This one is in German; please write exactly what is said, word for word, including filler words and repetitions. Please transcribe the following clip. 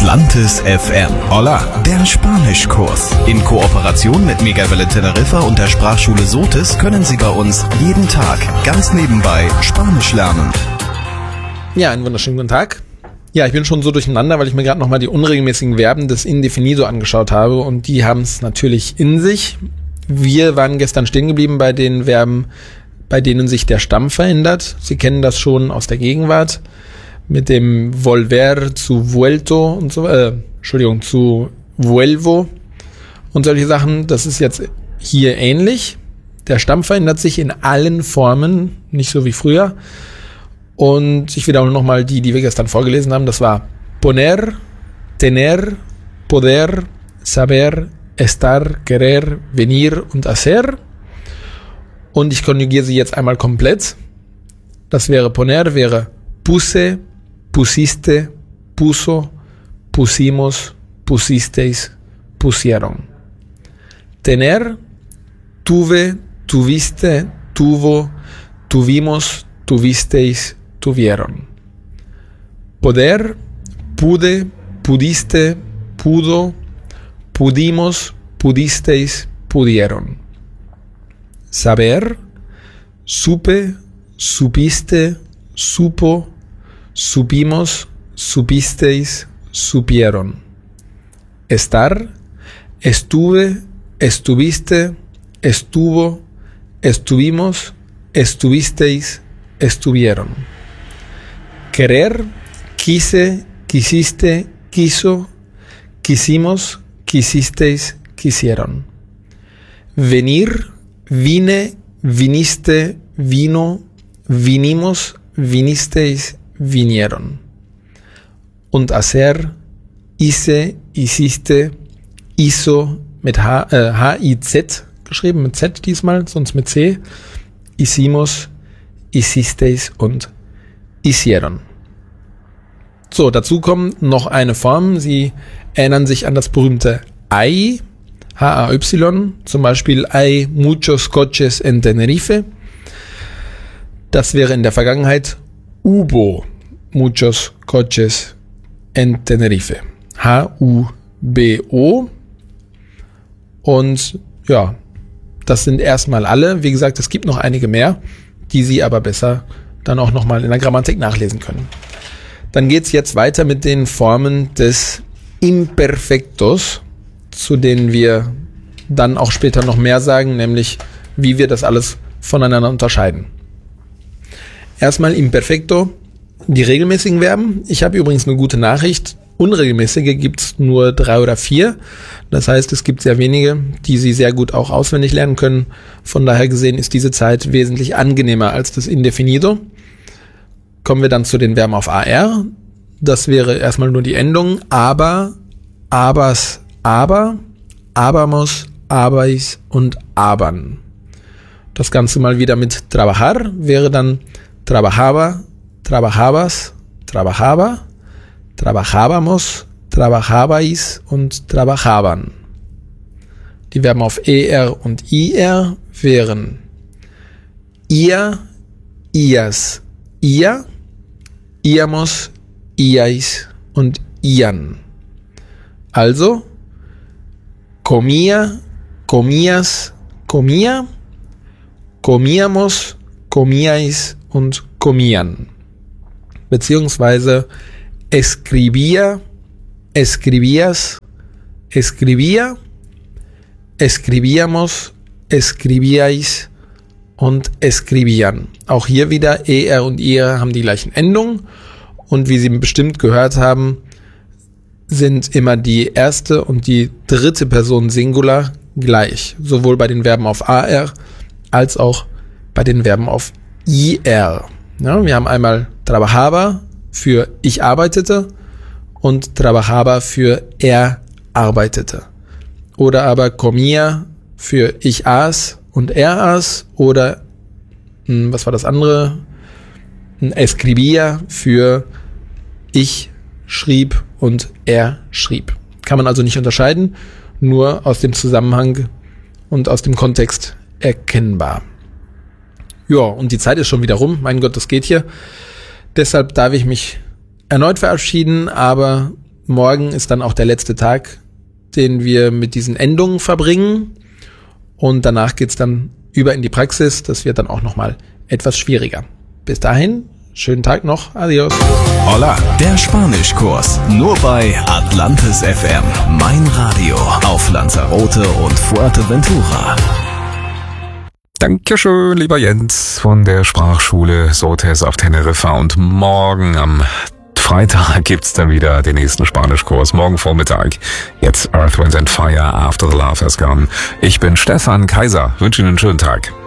Atlantis F M. Hola, der Spanischkurs. In Kooperation mit Megawelle Teneriffa und der Sprachschule Sotis können Sie bei uns jeden Tag ganz nebenbei Spanisch lernen. Ja, einen wunderschönen guten Tag. Ja, ich bin schon so durcheinander, weil ich mir gerade nochmal die unregelmäßigen Verben des Indefinido angeschaut habe und die haben es natürlich in sich. Wir waren gestern stehen geblieben bei den Verben, bei denen sich der Stamm verändert. Sie kennen das schon aus der Gegenwart mit dem volver zu vuelto und so, äh, Entschuldigung, zu vuelvo und solche Sachen. Das ist jetzt hier ähnlich. Der Stamm verändert sich in allen Formen, nicht so wie früher. Und ich wiederhole nochmal die, die wir gestern vorgelesen haben. Das war poner, tener, poder, saber, estar, querer, venir und hacer. Und ich konjugiere sie jetzt einmal komplett. Das wäre poner, wäre puse, pusiste, puso, pusimos, pusisteis, pusieron. Tener, tuve, tuviste, tuvo, tuvimos, tuvisteis, tuvieron. Poder, pude, pudiste, pudo, pudimos, pudisteis, pudieron. Saber, supe, supiste, supo, supimos, supisteis, supieron. Estar, estuve, estuviste, estuvo, estuvimos, estuvisteis, estuvieron. Querer, quise, quisiste, quiso, quisimos, quisisteis, quisieron. Venir, vine, viniste, vino, vinimos, vinisteis, vinieron. Und hacer, hice, hiciste, hizo, mit H, äh, H I Z geschrieben, mit Z diesmal, sonst mit C. Hicimos, hicisteis und hicieron. So, dazu kommt noch eine Form. Sie erinnern sich an das berühmte hay, H A Y, zum Beispiel hay muchos coches en Tenerife. Das wäre in der Vergangenheit hubo muchos coches en Tenerife. H U B O. Und ja, das sind erstmal alle. Wie gesagt, es gibt noch einige mehr, die Sie aber besser dann auch nochmal in der Grammatik nachlesen können. Dann geht es jetzt weiter mit den Formen des Imperfektos, zu denen wir dann auch später noch mehr sagen, nämlich wie wir das alles voneinander unterscheiden. Erstmal Imperfekto, die regelmäßigen Verben. Ich habe übrigens eine gute Nachricht. Unregelmäßige gibt es nur drei oder vier. Das heißt, es gibt sehr wenige, die Sie sehr gut auch auswendig lernen können. Von daher gesehen ist diese Zeit wesentlich angenehmer als das Indefinido. Kommen wir dann zu den Verben auf A R. Das wäre erstmal nur die Endung aber, abers, aber, abermos, abais und abern. Das Ganze mal wieder mit trabajar wäre dann trabajaba, trabajabas, trabajaba, trabajábamos, trabajabais und trabajaban. Die Verben auf E R und I R wären ihr, ias, ihr, iamos, iais und ian. Also comía, comías, comía, comíamos, comíais und comían. Beziehungsweise escribía, escribías, escribía, escribíamos, escribíais und escribían. Auch hier wieder E R und I R haben die gleichen Endungen und wie Sie bestimmt gehört haben, sind immer die erste und die dritte Person Singular gleich. Sowohl bei den Verben auf A R als auch bei den Verben auf I R. Ja, wir haben einmal trabajaba für ich arbeitete und trabajaba für er arbeitete. Oder aber comía für ich aß und er aß. Oder, mh, was war das andere? Escribía für ich schrieb und er schrieb. Kann man also nicht unterscheiden, nur aus dem Zusammenhang und aus dem Kontext erkennbar. Ja, und die Zeit ist schon wieder rum. Mein Gott, das geht hier. Deshalb darf ich mich erneut verabschieden, aber morgen ist dann auch der letzte Tag, den wir mit diesen Endungen verbringen. Und danach geht's dann über in die Praxis. Das wird dann auch nochmal etwas schwieriger. Bis dahin, schönen Tag noch. Adios. Hola, der Spanischkurs. Nur bei Atlantis F M. Mein Radio auf Lanzarote und Fuerteventura. Dankeschön, lieber Jens von der Sprachschule Sotes auf Teneriffa. Und morgen am Freitag gibt's dann wieder den nächsten Spanischkurs. Morgen Vormittag. Jetzt Earth, Wind and Fire, After the Love Has Gone. Ich bin Stefan Kaiser. Wünsche Ihnen einen schönen Tag.